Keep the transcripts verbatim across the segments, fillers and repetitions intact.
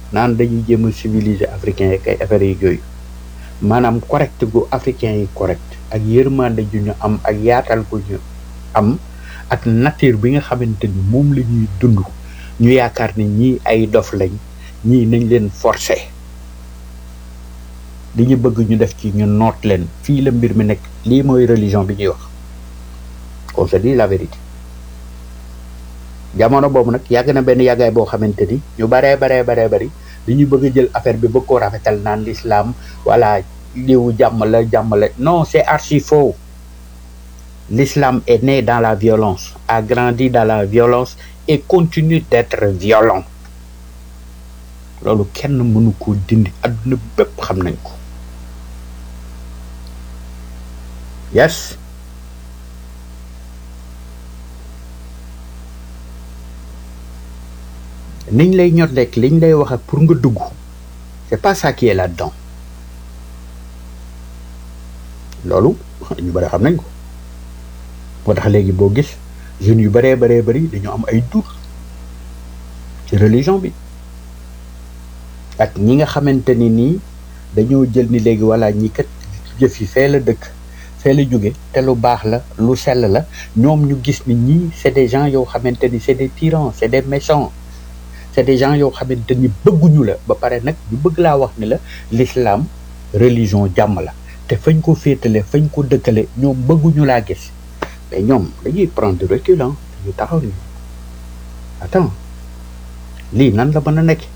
naan dañuy jéem a civiliser africain yi kay affaire yi yooyu maanaam correct gu africain yi correct ak yërmande ju ñu am ak yaatal gu ñu am ak nature bi nga xamante ni moom la ñuy dund ñu yaakaar ni ñii ay dof lañ ñii nañ leen forcer li ñu bëgg ñu def ci ñu noot leen fii la mbir mi nekk lii mooy religion bi ñuy wax on se dit la vérité jamono boobu nag yàgg na benn yàggaay boo xamante ni ñu baree baree baree bari li ñu bëgg a jël affaire bi bëgg koo rafetal naan l'islam voilà liwu jàmm la jàmm la non c'est archi faux. L'islam est né dans la violence, a grandi dans la violence et continue d'être violent. loolu kenn mënu ko dindi àdduna bépp xam nañ ko. yes niñ lay ñor rek liñ lay wax ak pour nga dugg c'est pas ça qui est là-dedans loolu ñu bari xam nañ ko moo tax léegi boo gis jeunes yu baree baree bari dañoo am ay doute ci religion bi ak ñi nga xamante ni nii dañoo jël ni léegi walla ñi kat jëf yi fee la dëkk fee la jóge te lu baax la lu sell la ñoom ñu gis ni ñii c'est des gens yoo xamante ni c'est des tyrans c'est des méchants c'est des gens yoo xamante ni bëgguñu la ba pare nag ñu bëgg laa wax ni la l'islam religion jàmm la te fañ ko féetale fañ ko dëkkale ñoom bëgguñu laa gis mais ñoom dañuy prendre du recul ah dañuy taxaw ni attends lii nan la mën a nekk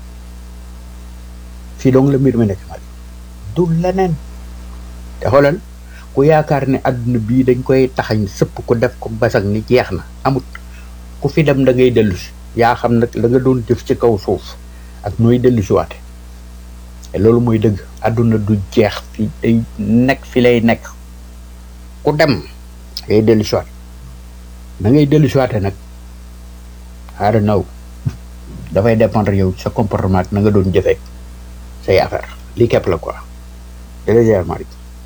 fii dong la mbir mi nekk Mali du leneen te xoolal ku yaakaar ne àdduna bii dañ koy taxañ sëpp ko def ko basang ni jeex na amut ku fi dem da ngay dellu si yaa xam nag la nga doon jëf ci kaw suuf ak nooy dellu si waate te loolu mooy dëgg àdduna du jeex fi day nekk fi lay nekk ku dem ngay dellu si waat da ngay dellu si waate nag I don't know dafay dépendre yow sa comportement ak na nga doon jëfee say affaire lii képp la quoi délégère Malick.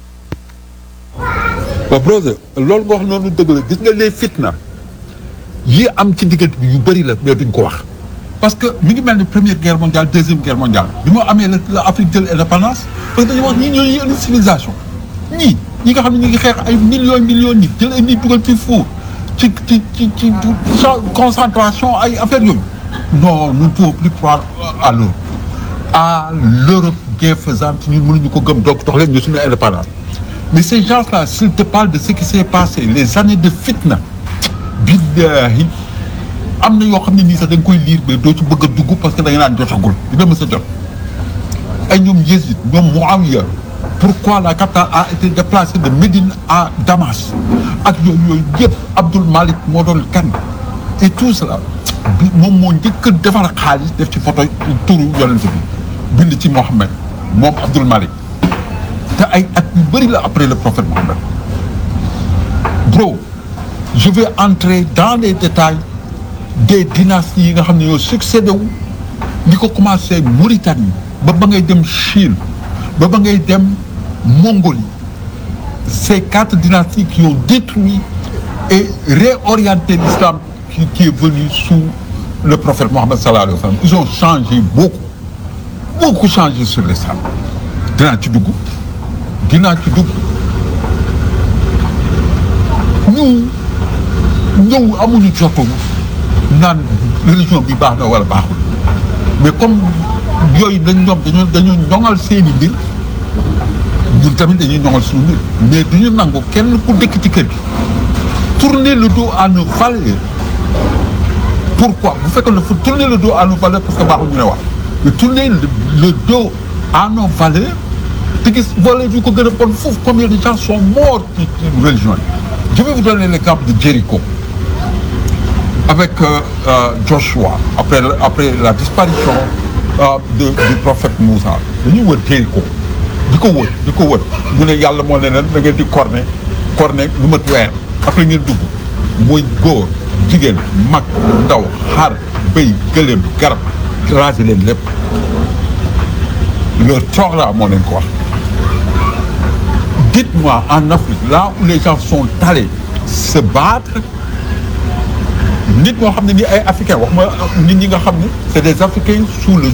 waaw brother loolu nga wax noonu dëgg la gis nga les fitna yi am ci diggante bi yu bëri la mais duñ ko wax parce que mi ngi mel ni première guerre mondiale deuxième guerre mondiale bi moo amee la la Afrique jël indépendance parce que dañuy wax ñii ñooy indi civilisation ñii ñi nga xam ne ñu ngi xeex ay millions millions nit jël ay nit dugal ci four ci ci ci ci concentration ay affaires yooyu non nous ne pouvons plus croire à l'Europe à l'Europe bienfaisante ñun mënuñu ko gëm donc dox leen ñu suñu indépendance mais ces gens-là s'ils te parlent de ce qui s'est passé les années de fitna billahi am na yoo xam ne nii sax da nga koy lire mais doo ci bëgg a dugg parce que da nga naan jotagul dina mës a jot ay ñoom Yézid ñoom Muawiya pourquoi la capitale a été déplacée de Médine à Damas ak yooyu yooyu yëpp Abdul Malik moo doon kan et tout cela bi moom moo njëkk a defar xaalis def ci photo turu yonent bi bind ci Mohammed moom Abdul Malik te ay at yu bëri la après le prophète Mohammed bro je vais entrer dans les détails des dynasties yi nga xam ne ñoo succédé wu li ko commencé Mauritanie ba ba ngay dem Chine ba ba ngay dem Mongolie ces quatre dynasties qui ont détruit et réorienté l'islam qui, qui est venu sous le prophète Mohammed sallallahu alayhi wa sallam ils ont changé beaucoup beaucoup changé sur l'islam dinaa ci dugg dinaa ci dugg ñu ñëw amuñu jotu naan religion bi baax na wala baaxul mais comme yooyu dañ ñoom dañoo dañoo ñoŋal seeni mbir ñun tamit dañuy ñoŋal suñu mbir mais duñu nangu kenn ku dëkk ci kër gi tourner le dos à nos valeurs pourquoi bu fekkee ne faut tourner le dos à nos valeurs parce que baaxul ñu ne wax mais tourner le dos à nos valeurs te gis valeurs yu ko gën a bon foofu combien de gens sont morts ci ci religion yi je vais vous donner l'exemple de Jéricho avec euh, euh, Joshua après après la disparition euh, de du prophète Moussa dañuy wër Jéricho di ko wër di ko wër mu ne yàlla moo ne leen da ngeen di corner corner lu mat weer après ngeen dugg muy góor jigéen mag ndaw xar béy gëléem garab raser leen lépp leur Torah moo leen ko wax. Dites-moi en Afrique là où les gens sont allés se battre nit moo xam ne ni ay africains wax ma nit ñi nga xam ne c'est des africains sous le